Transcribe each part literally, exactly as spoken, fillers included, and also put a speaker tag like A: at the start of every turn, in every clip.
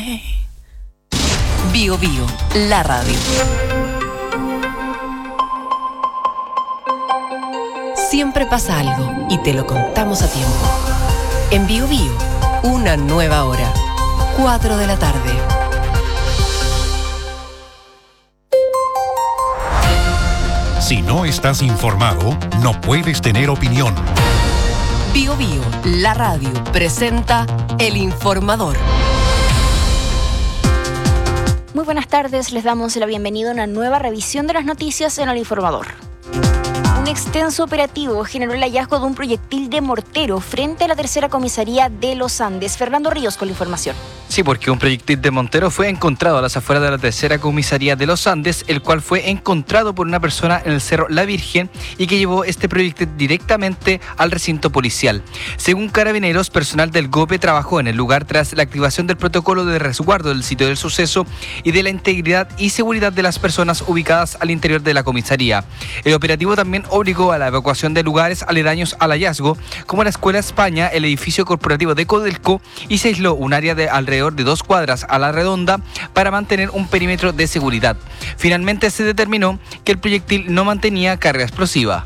A: Bio Bio, la radio. Siempre pasa algo y te lo contamos a tiempo. En Bio Bio, una nueva hora. cuatro de la tarde.
B: Si no estás informado, no puedes tener opinión.
A: Bio Bio, la radio, presenta El Informador.
C: Muy buenas tardes, les damos la bienvenida a una nueva revisión de las noticias en El Informador. Un extenso operativo generó el hallazgo de un proyectil de mortero frente a la tercera comisaría de Los Andes. Fernando Ríos con la información.
D: Sí, porque un proyectil de mortero fue encontrado a las afueras de la tercera comisaría de Los Andes, el cual fue encontrado por una persona en el Cerro La Virgen y que llevó este proyectil directamente al recinto policial. Según Carabineros, personal del GOPE trabajó en el lugar tras la activación del protocolo de resguardo del sitio del suceso y de la integridad y seguridad de las personas ubicadas al interior de la comisaría. El operativo también obligó a la evacuación de lugares aledaños al hallazgo, como la Escuela España, el edificio corporativo de Codelco, y se aisló un área de alrededor de dos cuadras a la redonda para mantener un perímetro de seguridad. Finalmente se determinó que el proyectil no mantenía carga explosiva.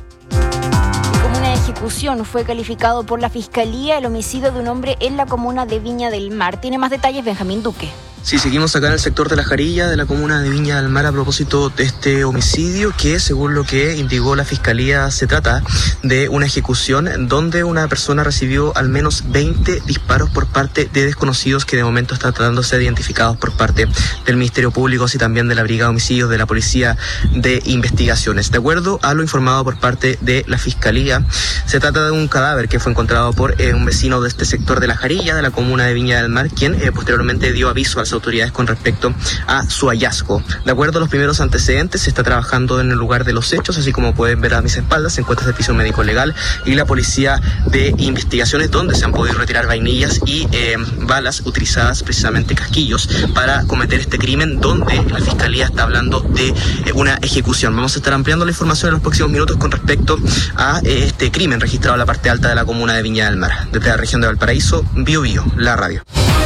C: Como una ejecución fue calificado por la Fiscalía el homicidio de un hombre en la comuna de Viña del Mar. Tiene más detalles Benjamín Duque.
E: Sí, seguimos acá en el sector de La Jarilla, de la comuna de Viña del Mar, a propósito de este homicidio que, según lo que indicó la Fiscalía, se trata de una ejecución donde una persona recibió al menos veinte disparos por parte de desconocidos que de momento están tratando de ser identificados por parte del Ministerio Público, así también de la Brigada de Homicidios de la Policía de Investigaciones. De acuerdo a lo informado por parte de la Fiscalía, se trata de un cadáver que fue encontrado por eh, un vecino de este sector de La Jarilla, de la comuna de Viña del Mar, quien eh, posteriormente dio aviso al autoridades con respecto a su hallazgo. De acuerdo a los primeros antecedentes, se está trabajando en el lugar de los hechos, así como pueden ver a mis espaldas, se encuentra el servicio médico legal y la Policía de Investigaciones, donde se han podido retirar vainillas y eh, balas utilizadas, precisamente casquillos, para cometer este crimen, donde la Fiscalía está hablando de eh, una ejecución. Vamos a estar ampliando la información en los próximos minutos con respecto a eh, este crimen registrado en la parte alta de la comuna de Viña del Mar. Desde la región de Valparaíso, Bio Bio, la radio.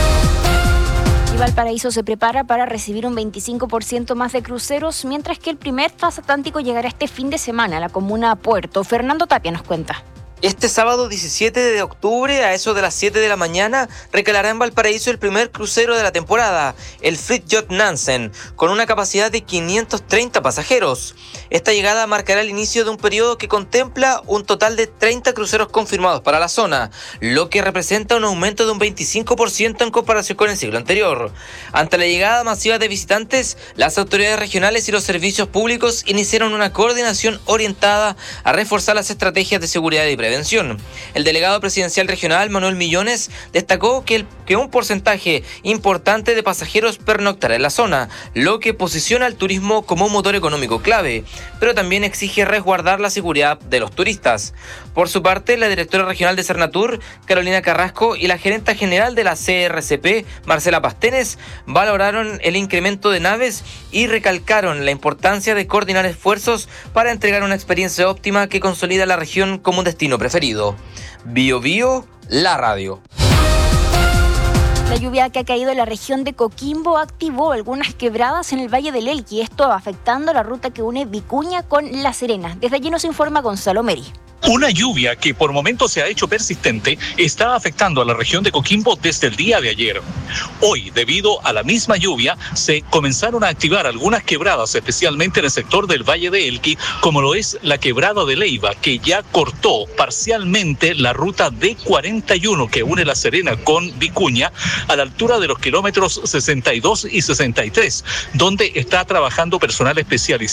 C: Valparaíso se prepara para recibir un veinticinco por ciento más de cruceros, mientras que el primer transatlántico llegará este fin de semana a la comuna Puerto. Fernando Tapia nos cuenta.
F: Este sábado diecisiete de octubre, a eso de las siete de la mañana, recalará en Valparaíso el primer crucero de la temporada, el Fridtjof Nansen, con una capacidad de quinientos treinta pasajeros. Esta llegada marcará el inicio de un periodo que contempla un total de treinta cruceros confirmados para la zona, lo que representa un aumento de un veinticinco por ciento en comparación con el siglo anterior. Ante la llegada masiva de visitantes, las autoridades regionales y los servicios públicos iniciaron una coordinación orientada a reforzar las estrategias de seguridad y prevención. El delegado presidencial regional, Manuel Millones, destacó que, el, que un porcentaje importante de pasajeros pernoctará en la zona, lo que posiciona al turismo como un motor económico clave, pero también exige resguardar la seguridad de los turistas. Por su parte, la directora regional de Cernatur, Carolina Carrasco, y la gerenta general de la C R C P, Marcela Pastenes, valoraron el incremento de naves y recalcaron la importancia de coordinar esfuerzos para entregar una experiencia óptima que consolida la región como un destino preferido. Bio Bio, la radio.
C: La lluvia que ha caído en la región de Coquimbo activó algunas quebradas en el Valle del Elqui, esto afectando la ruta que une Vicuña con La Serena. Desde allí nos informa Gonzalo Meri.
G: Una lluvia que por momentos se ha hecho persistente está afectando a la región de Coquimbo desde el día de ayer. Hoy, debido a la misma lluvia, se comenzaron a activar algunas quebradas, especialmente en el sector del Valle de Elqui, como lo es la quebrada de Leiva, que ya cortó parcialmente la ruta D cuarenta y uno que une La Serena con Vicuña a la altura de los kilómetros sesenta y dos y sesenta y tres, donde está trabajando personal especializado